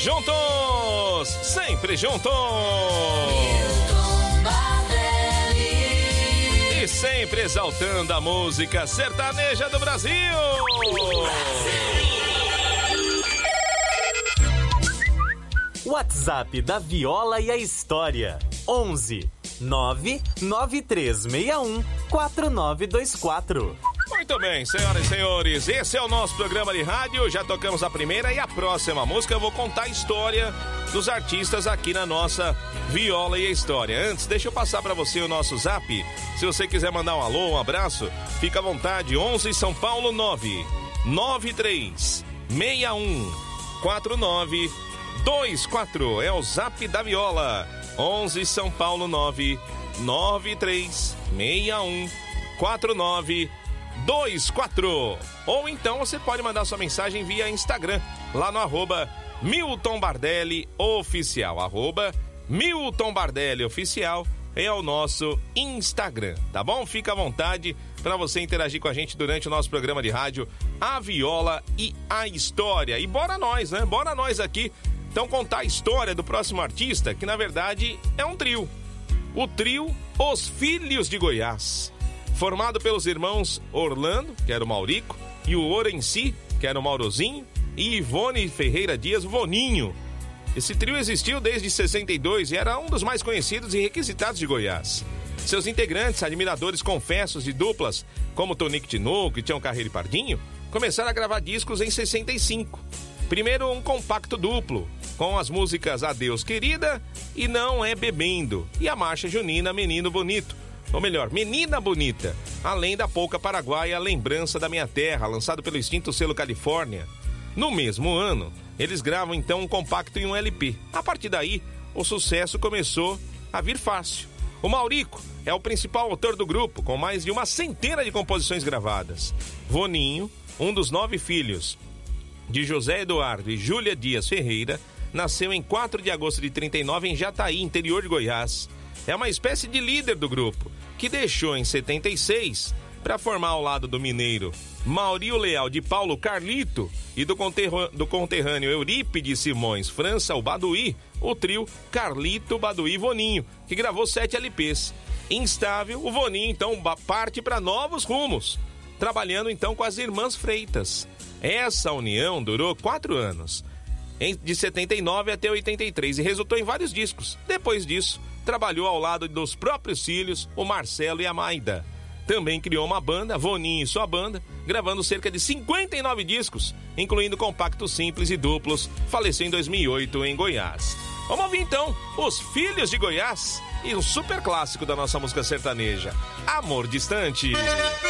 juntos, sempre juntos. E sempre exaltando a música sertaneja do Brasil. WhatsApp da Viola e a História. 11 99361 4924. Muito bem, senhoras e senhores, esse é o nosso programa de rádio. Já tocamos a primeira e a próxima música eu vou contar a história dos artistas aqui na nossa Viola e a História. Antes, deixa eu passar para você o nosso zap. Se você quiser mandar um alô, um abraço, fica à vontade. 11 São Paulo 993 61 4924 é o zap da Viola. 11 São Paulo 993 61 4924. Ou então você pode mandar sua mensagem via Instagram, lá no @Milton Bardelli Oficial. Milton Bardelli Oficial é o nosso Instagram, tá bom? Fica à vontade para você interagir com a gente durante o nosso programa de rádio A Viola e a História. E bora nós, né? Bora nós aqui, então, contar a história do próximo artista, que na verdade é um trio. O trio Os Filhos de Goiás. Formado pelos irmãos Orlando, que era o Maurico, e o Orenci, que era o Maurozinho, e Ivone Ferreira Dias, o Voninho. Esse trio existiu desde 62 e era um dos mais conhecidos e requisitados de Goiás. Seus integrantes, admiradores confessos de duplas como Tonico Tinoco e Tião Carreiro e Pardinho, começaram a gravar discos em 65. Primeiro um compacto duplo, com as músicas Adeus Querida e Não É Bebendo, e a marcha junina Menino Bonito. Ou melhor, Menina Bonita, além da polca paraguaia Lembrança da Minha Terra, lançado pelo extinto selo Califórnia. No mesmo ano, eles gravam então um compacto e um LP. A partir daí, o sucesso começou a vir fácil. O Maurico é o principal autor do grupo, com mais de 100 de composições gravadas. Voninho, um dos 9 filhos de José Eduardo e Júlia Dias Ferreira, nasceu em 4 de agosto de 39 em Jataí, interior de Goiás. É uma espécie de líder do grupo, que deixou em 76 para formar ao lado do mineiro Maurício Leal de Paulo Carlito e do conterrâneo Eurípides Simões França, o Baduí, o trio Carlito, Baduí e Voninho, que gravou 7 LPs. Instável, o Voninho então parte para novos rumos, trabalhando então com as irmãs Freitas. Essa união durou 4 anos, de 79 até 83, e resultou em vários discos. Depois disso, trabalhou ao lado dos próprios filhos, o Marcelo e a Maida. Também criou uma banda, Voninho e sua banda, gravando cerca de 59 discos, incluindo compactos simples e duplos. Faleceu em 2008 em Goiás. Vamos ouvir então Os Filhos de Goiás e um super clássico da nossa música sertaneja, Amor Distante.